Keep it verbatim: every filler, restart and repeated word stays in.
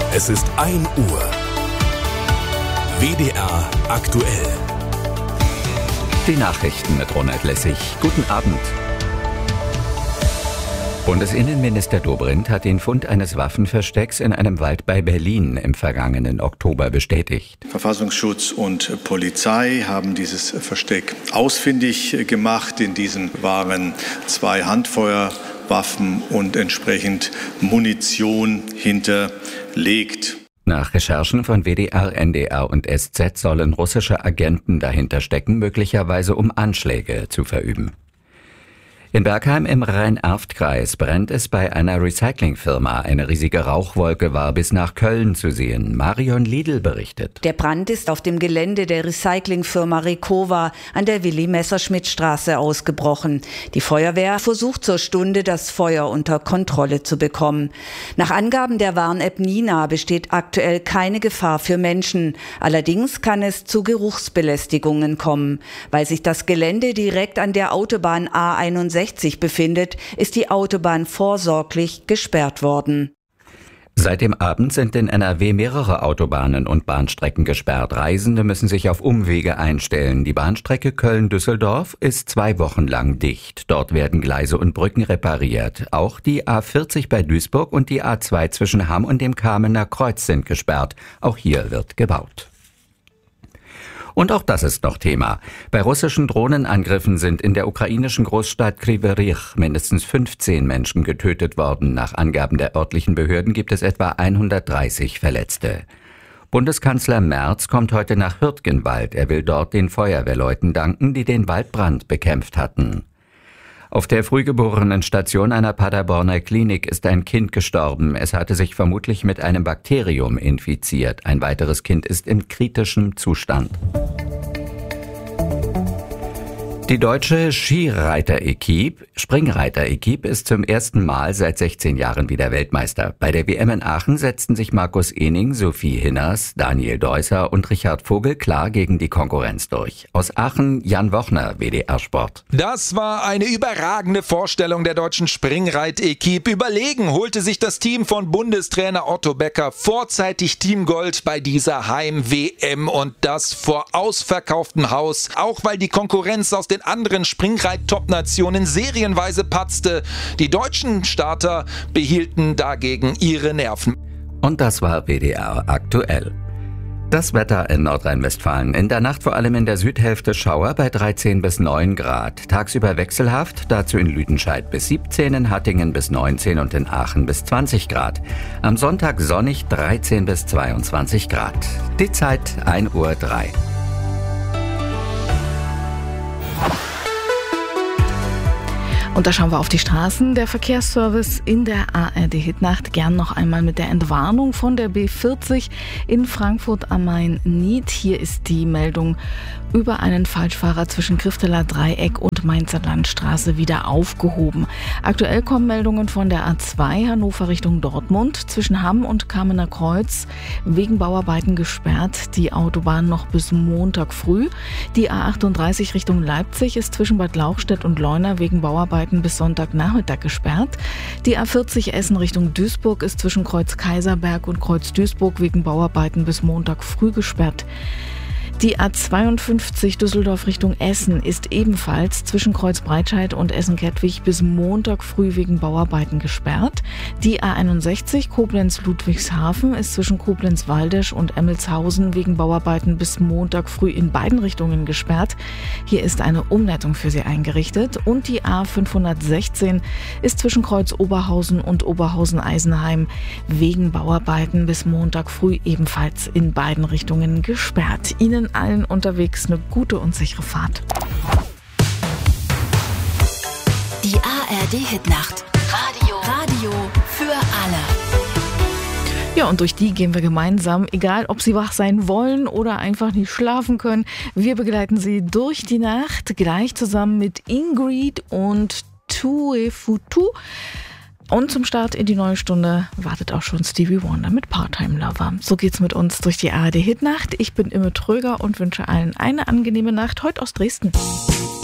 Es ist ein Uhr. W D R aktuell. Die Nachrichten mit Ronald Lessig. Guten Abend. Bundesinnenminister Dobrindt hat den Fund eines Waffenverstecks in einem Wald bei Berlin im vergangenen Oktober bestätigt. Verfassungsschutz und Polizei haben dieses Versteck ausfindig gemacht. In diesem waren zwei Handfeuerwaffen und entsprechend Munition hinterlegt. Nach Recherchen von W D R, N D R und S Z sollen russische Agenten dahinter stecken, möglicherweise um Anschläge zu verüben. In Bergheim im Rhein-Erft-Kreis brennt es bei einer Recyclingfirma. Eine riesige Rauchwolke war bis nach Köln zu sehen. Marion Liedl berichtet. Der Brand ist auf dem Gelände der Recyclingfirma Rekova an der Willi-Messerschmidt-Straße ausgebrochen. Die Feuerwehr versucht zur Stunde, das Feuer unter Kontrolle zu bekommen. Nach Angaben der Warn-App Nina besteht aktuell keine Gefahr für Menschen. Allerdings kann es zu Geruchsbelästigungen kommen. Weil sich das Gelände direkt an der Autobahn A einundsechzig befindet, ist die Autobahn vorsorglich gesperrt worden. Seit dem Abend sind in N R W mehrere Autobahnen und Bahnstrecken gesperrt. Reisende müssen sich auf Umwege einstellen. Die Bahnstrecke Köln-Düsseldorf ist zwei Wochen lang dicht. Dort werden Gleise und Brücken repariert. Auch die A vierzig bei Duisburg und die A zwei zwischen Hamm und dem Kamener Kreuz sind gesperrt. Auch hier wird gebaut. Und auch das ist noch Thema. Bei russischen Drohnenangriffen sind in der ukrainischen Großstadt Kryvyi Rih mindestens fünfzehn Menschen getötet worden. Nach Angaben der örtlichen Behörden gibt es etwa hundertdreißig Verletzte. Bundeskanzler Merz kommt heute nach Hürtgenwald. Er will dort den Feuerwehrleuten danken, die den Waldbrand bekämpft hatten. Auf der Frühgeborenen-Station einer Paderborner Klinik ist ein Kind gestorben. Es hatte sich vermutlich mit einem Bakterium infiziert. Ein weiteres Kind ist in kritischem Zustand. Die deutsche Skireiter-Equipe, Springreiter-Equipe ist zum ersten Mal seit sechzehn Jahren wieder Weltmeister. Bei der W M in Aachen setzten sich Markus Ening, Sophie Hinners, Daniel Deusser und Richard Vogel klar gegen die Konkurrenz durch. Aus Aachen, Jan Wochner, W D R Sport. Das war eine überragende Vorstellung der deutschen Springreit-Equipe. Überlegen holte sich das Team von Bundestrainer Otto Becker vorzeitig Teamgold bei dieser Heim-W M und das vor ausverkauftem Haus. Auch weil die Konkurrenz aus den anderen Springreit-Top-Nationen serienweise patzte. Die deutschen Starter behielten dagegen ihre Nerven. Und das war W D R aktuell. Das Wetter in Nordrhein-Westfalen. In der Nacht vor allem in der Südhälfte Schauer bei dreizehn bis neun Grad. Tagsüber wechselhaft, dazu in Lüdenscheid bis siebzehn, in Hattingen bis neunzehn und in Aachen bis zwanzig Grad. Am Sonntag sonnig dreizehn bis zweiundzwanzig Grad. Die Zeit ein Uhr drei. Und da schauen wir auf die Straßen. Der Verkehrsservice in der A R D-Hitnacht gern noch einmal mit der Entwarnung von der B vierzig in Frankfurt am Main-Nied. Hier ist die Meldung über einen Falschfahrer zwischen Grifteler Dreieck und Mainzer Landstraße wieder aufgehoben. Aktuell kommen Meldungen von der A zwei Hannover Richtung Dortmund zwischen Hamm und Kamener Kreuz wegen Bauarbeiten gesperrt. Die Autobahn noch bis Montag früh. Die A achtunddreißig Richtung Leipzig ist zwischen Bad Lauchstädt und Leuna wegen Bauarbeiten bis Sonntagnachmittag gesperrt. Die A vierzig Essen Richtung Duisburg ist zwischen Kreuz Kaiserberg und Kreuz Duisburg wegen Bauarbeiten bis Montag früh gesperrt. Die A zweiundfünfzig Düsseldorf Richtung Essen ist ebenfalls zwischen Kreuz Breitscheid und Essen-Kettwig bis Montag früh wegen Bauarbeiten gesperrt. Die A einundsechzig Koblenz-Ludwigshafen ist zwischen Koblenz-Waldesch und Emmelshausen wegen Bauarbeiten bis Montag früh in beiden Richtungen gesperrt. Hier ist eine Umleitung für sie eingerichtet. Und die A fünfhundertsechzehn ist zwischen Kreuz Oberhausen und Oberhausen-Eisenheim wegen Bauarbeiten bis Montag früh ebenfalls in beiden Richtungen gesperrt. Ihnen allen unterwegs eine gute und sichere Fahrt. Die A R D-Hitnacht. Radio. Radio für alle. Ja, und durch die gehen wir gemeinsam, egal ob Sie wach sein wollen oder einfach nicht schlafen können. Wir begleiten Sie durch die Nacht, gleich zusammen mit Ingrid und Tue Futu. Und zum Start in die neue Stunde wartet auch schon Stevie Wonder mit Part-Time Lover. So geht's mit uns durch die A R D-Hitnacht. Ich bin Imme Tröger und wünsche allen eine angenehme Nacht. Heute aus Dresden.